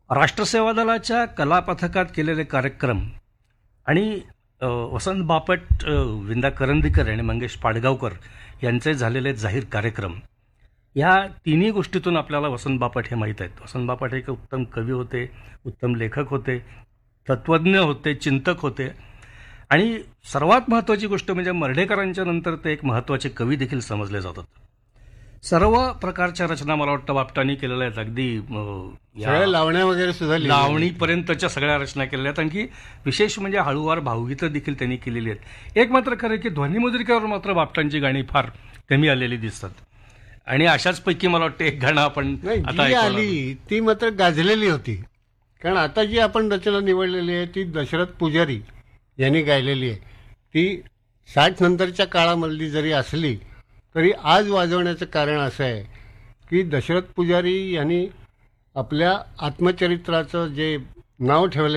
राष्ट्रसेवा दलाच्या कलापथकात केलेले कार्यक्रम आणि वसंत बापट, विंदा करंदीकर आणि मंगेश पाडगावकर यांचे झालेले जाहीर कार्यक्रम, ह्या तिन्ही गोष्टीतून आपल्याला वसंत बापट हे माहीत आहेत. वसंत बापट हे एक उत्तम कवी होते, उत्तम लेखक होते, तत्त्वज्ञ होते, चिंतक होते आणि सर्वात महत्त्वाची गोष्ट म्हणजे मर्ढेकरांच्या नंतर ते एक महत्त्वाचे कवी देखील समजले जातात. सर्व प्रकारच्या रचना मला वाटतं बापटांनी केलेल्या आहेत. अगदी सगळ्या लावण्या वगैरे सुद्धा लावणीपर्यंतच्या सगळ्या रचना केलेल्या आहेत. आणखी विशेष म्हणजे हळूवार भावगीतं देखील त्यांनी केलेली आहेत. एक मात्र खरं की ध्वनिमुद्रिकेवर मात्र बापटांची गाणी फार कमी आलेली दिसतात आणि अशाच पैकी मला वाटतं एक गाणं आपण आता आली ती मात्र गाजलेली होती. कारण आता जी आपण रचना निवडलेली आहे ती दशरथ पुजारी यांनी गायलेली आहे. ती 60 नंतरच्या काळामधली जरी असली तरी आज वाजवण्याचं कारण असं आहे की दशरथ पुजारी यांनी आपल्या आत्मचरित्राचं जे नाव ठेवलं